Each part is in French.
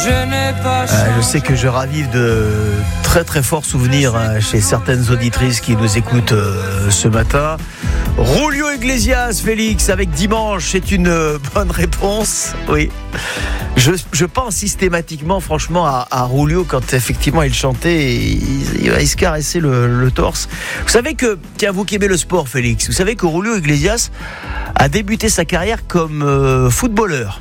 Je sais que je ravive de très très forts souvenirs chez certaines auditrices qui nous écoutent ce matin. Julio Iglesias, Félix, avec Dimanche, c'est une bonne réponse. Oui. Je pense systématiquement, franchement, à Julio quand effectivement il chantait et il se caressait le torse. Vous savez que, tiens, vous qui aimez le sport, Félix, vous savez que Julio Iglesias a débuté sa carrière comme footballeur.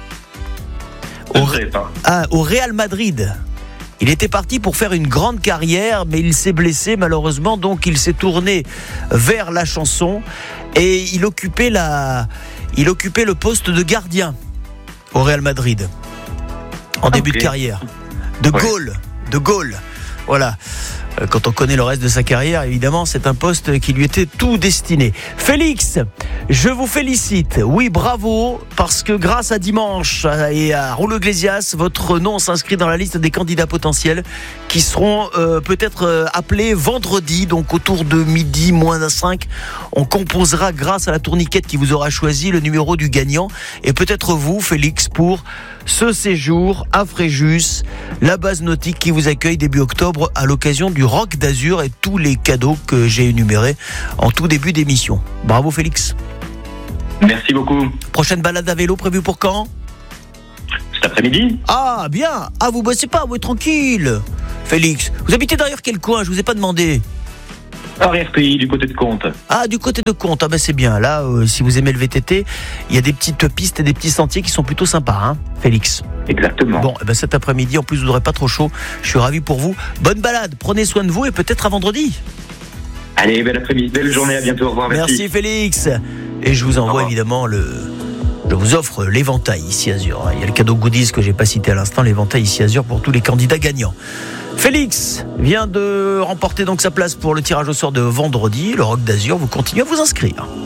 Au Real Madrid. Il était parti pour faire une grande carrière, mais il s'est blessé malheureusement, donc il s'est tourné vers la chanson et il occupait le poste de gardien au Real Madrid en début de carrière. De Gaulle. Voilà. Quand on connaît le reste de sa carrière, évidemment, c'est un poste qui lui était tout destiné. Félix, je vous félicite. Oui, bravo, parce que grâce à Dimanche et à Julio Iglesias, votre nom s'inscrit dans la liste des candidats potentiels qui seront peut-être appelés vendredi, donc autour de midi, moins 5. On composera, grâce à la tourniquette qui vous aura choisi, le numéro du gagnant. Et peut-être vous, Félix, pour ce séjour à Fréjus, la base nautique qui vous accueille début octobre à l'occasion du Rock d'Azur et tous les cadeaux que j'ai énumérés en tout début d'émission. Bravo Félix. Merci beaucoup. Prochaine balade à vélo prévue pour quand ? Cet après-midi. Ah bien. Ah, vous bossez pas, vous êtes tranquille. Félix, vous habitez d'ailleurs quel coin ? Je vous ai pas demandé. Arrière-pays, du côté de Comte. Ah, du côté de Comte, ah ben c'est bien. Là, si vous aimez le VTT, il y a des petites pistes et des petits sentiers qui sont plutôt sympas, hein, Félix. Exactement. Bon, eh ben cet après-midi, en plus vous n'aurez pas trop chaud. Je suis ravi pour vous. Bonne balade, prenez soin de vous et peut-être à vendredi. Allez, bel après-midi, belle journée, à bientôt, au revoir. Merci Félix. Et je vous envoie évidemment je vous offre l'éventail ici Azur. Il y a le cadeau goodies que j'ai pas cité à l'instant, l'éventail ici Azur pour tous les candidats gagnants. Félix vient de remporter donc sa place pour le tirage au sort de vendredi, le Rock d'Azur. Vous continuez à vous inscrire.